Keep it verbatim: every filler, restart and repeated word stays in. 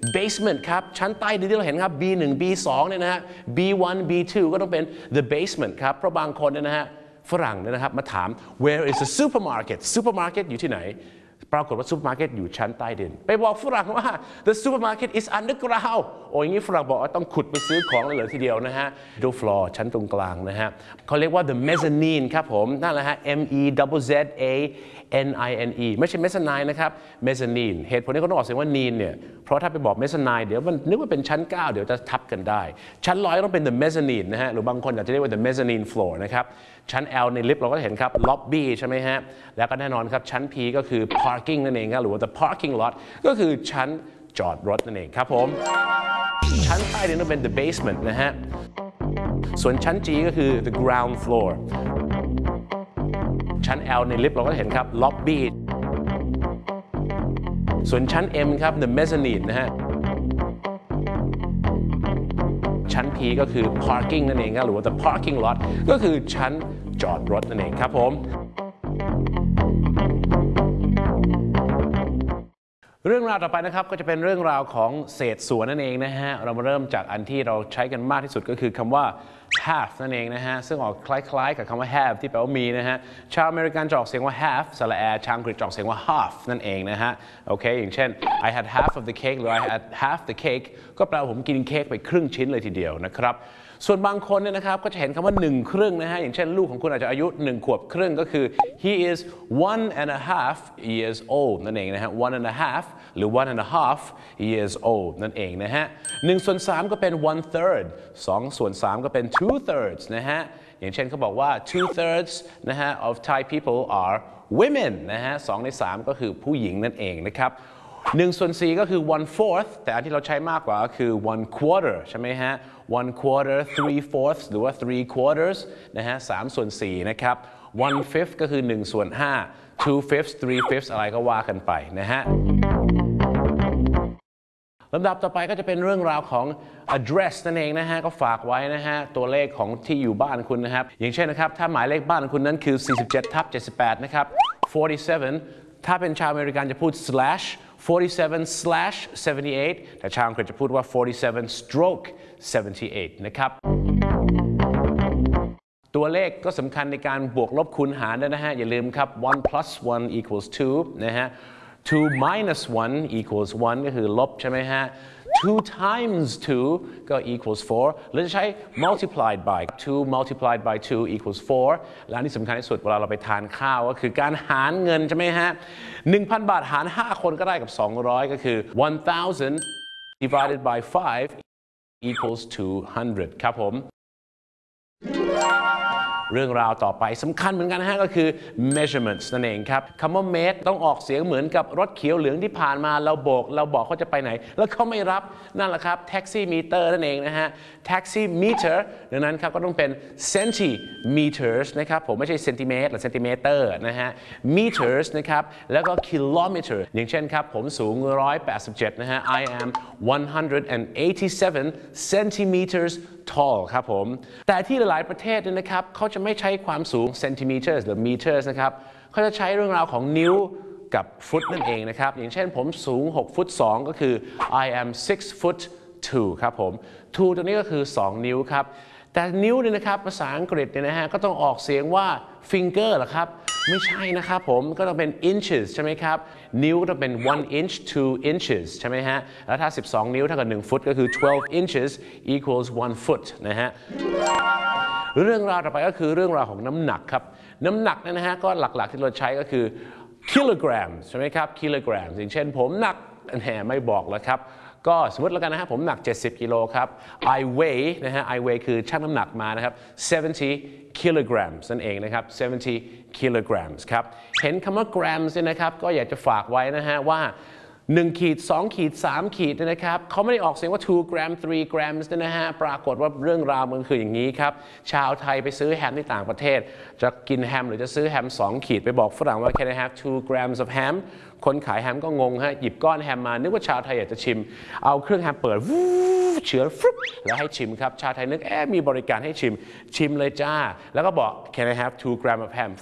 basement ครับชั้นใต้ดินที่เราเห็นครับ บี หนึ่ง บี สอง เนี่ยนะฮะ บี วัน บี ทู ก็ต้องเป็น the basement ครับเพราะบางคนเนี่ยนะฮะฝรั่งเนี่ยนะครับมาถาม where is the supermarket supermarket อยู่ที่ไหนปรากฏว่าซูเปอร์มาร์เก็ตอยู่ชั้นใต้ดินไปบอกฝรั่งว่า the supermarket is underground โอ้ยงี้ฝรั่งบอกว่าต้องขุดไปซื้อของเลยทีเดียวนะฮะดู floor ชั้นตรงกลางนะฮะเขาเรียกว่า the mezzanine ครับผมนั่นแหละฮะ M E Z Z A N I N E ไม่ใช่ mezzanine นะครับ mezzanine เหตุผลที่เขาต้องออกเสียงว่า nine เนี่ยเพราะถ้าไปบอก mezzanine เดี๋ยวมันนึกว่าเป็นชั้นเก้าเดี๋ยวจะทับกันได้ชั้นร้อยต้องเป็น the mezzanine นะฮะหรือบางคนอาจจะเรียกว่า the mezzanine floor นะครับชั้น L ในลิฟต์เราก็เห็นครับ lobby ใช่ไหมฮะแล้วก็แน่นอนครับชั้น P ก็คือ parking นั่นเองครับหรือว่า the parking lot ก็คือชั้นจอดรถนั่นเองครับผมชั้นใต้ดินต้องเป็น the basement นะฮะส่วนชั้น G ก็คือ the ground floor ชั้น L ในลิฟต์เราก็เห็นครับ lobby ส่วนชั้น M ครับ the mezzanine นะฮะชั้น P ก็คือ parking นั่นเองครับหรือว่า the parking lot ก็คือชั้นจอดรถนั่นเองครับผมเรื่องราวต่อไปนะครับก็จะเป็นเรื่องราวของเศษส่วนนั่นเองนะฮะเรามาเริ่มจากอันที่เราใช้กันมากที่สุดก็คือคำว่า have นั่นเองนะฮะซึ่งออกคล้ายๆกับคำว่า have ที่แปลว่ามีนะฮะชาวอเมริกันจะออกเสียงว่า have สระแอชาวอังกฤษจะออกเสียงว่า half นั่นเองนะฮะโอเคอย่างเช่น I had half of the cake หรือ I had half the cake ก็แปลว่าผมกินเค้กไปครึ่งชิ้นเลยทีเดียวนะครับส่วนบางคนเนี่ยนะครับก็จะเห็นคำว่าหนึ่งครึ่งนะฮะอย่างเช่นลูกของคุณอาจจะอายุหนึ่งขวบครึ่งก็คือ he is one and a half years old นั่นเองนะฮะ one and a half หรือ one and a half years old นั่นเองนะฮะหนึ่งส่วนสามก็เป็น one third สองส่วนสามก็เป็น two thirds นะฮะอย่างเช่นเขาบอกว่า two thirds นะฮะ of Thai people are women นะฮะสองในสามก็คือผู้หญิงนั่นเองนะครับหนึ่งส่วนสี่ก็คือ one fourth แต่อันที่เราใช้มากกว่าก็คือ one quarter ใช่ไหมฮะ one quarter three fourths หรือว่า three quarters นะฮะสามส่วนสี่นะครับ one fifth ก็คือหนึ่งส่วนห้า two fifths three fifths อะไรก็ว่ากันไปนะฮะลำดับต่อไปก็จะเป็นเรื่องราวของ address นั่นเองนะฮะก็ฝากไว้นะฮะตัวเลขของที่อยู่บ้านคุณนะครับอย่างเช่นนะครับถ้าหมายเลขบ้านคุณนั้นคือ สี่สิบเจ็ดทับเจ็ดสิบแปด นะครับ forty-seven ถ้าเป็นชาวอเมริกันจะพูด slash forty-seven slash seventy-eight แต่ชาวอังกฤษจะพูดว่า forty-seven stroke seventy-eight นะครับตัวเลขก็สำคัญในการบวกลบคูณหารด้วยนะฮะอย่าลืมครับ one plus one equals two นะฮะtwo minus one equals one ก็คือลบใช่ไหมฮะ two times two ก็ equals four หรือจะใช้ multiplied by two multiplied by two equals four และอันที่สำคัญที่สุดเวลาเราไปทานข้าวก็คือการหารเงินใช่ไหมฮะ หนึ่งพัน บาทหารห้าคนก็ได้กับสองร้อยก็คือ one thousand divided by five equals two hundred ครับผมเรื่องราวต่อไปสำคัญเหมือนกันนะฮะก็คือ measurements นั่นเองครับคำว่า made ต้องออกเสียงเหมือนกับรถเขียวเหลืองที่ผ่านมาเราโบกเราบอกเขาจะไปไหนแล้วเขาไม่รับนั่นแหละครับ taxi meter นั่นเองนะฮะ taxi meter ดังนั้นครับก็ต้องเป็น centimeters นะครับผมไม่ใช่เซนติเมตรหรือเซนติเมตรนะฮะ meters นะครับแล้วก็ kilometer อย่างเช่นครับผมสูงหนึ่งร้อยแปดสิบเจ็ดนะฮะ I am one hundred eighty-seven centimeters tall ครับผมแต่ที่หลายประเทศเนี่ยนะครับเขาจะไม่ใช้ความสูง centimeters หรือ meters นะครับเขาจะใช้เรื่องราวของนิ้วกับฟุตนั่นเองนะครับอย่างเช่นผมสูงหกฟุตสองก็คือ I am six foot two ครับผม two ตัวนี้ก็คือสองนิ้วครับแต่นิ้วเนี่ยนะครับภาษาอังกฤษเนี่ยนะฮะก็ต้องออกเสียงว่า finger เหรอครับไม่ใช่นะครับผมก็ต้องเป็น inches ใช่ไหมครับนิ้วก็ต้องเป็น one inch two inches ใช่ไหมฮะแล้วถ้าสิบสองนิ้วเท่ากับหนึ่งฟุตก็คือ twelve inches equals one foot นะฮะเรื่องราวต่อไปก็คือเรื่องราวของน้ำหนักครับน้ำหนักนะฮะก็หลักๆที่เราใช้ก็คือ kilogram ใช่ไหมครับ kilogram อย่างเช่นผมหนักแหมไม่บอกแล้วครับก็สมมติแล้วกันนะฮะผมหนักเจ็ดสิบกิโลครับ I weigh นะฮะ I weigh คือชั่งน้ำหนักมานะครับseventy kilograms นั่นเองนะครับseventy kilograms ครับเห็นคำว่า grams เนี่ยนะครับก็อยากจะฝากไว้นะฮะว่าหนึ่งขีดสองขีดสามขีดนะครับเขาไม่ได้ออกเสียงว่า two gram three grams นะฮะปรากฏว่าเรื่องราวมันคืออย่างนี้ครับชาวไทยไปซื้อแฮมที่ต่างประเทศจะกินแฮมหรือจะซื้อแฮมสองขีดไปบอกฝรั่งว่า can I have two grams of ham คนขายแฮมก็งงฮะหยิบก้อนแฮมมานึกว่าชาวไทยอยากจะชิมเอาเครื่องแฮมเปิดวู้เฉือนฟรุบแล้วให้ชิมครับชาวไทยนึกแอบมีบริการให้ชิมชิมเลยจ้าแล้วก็บอก can I have two grams of ham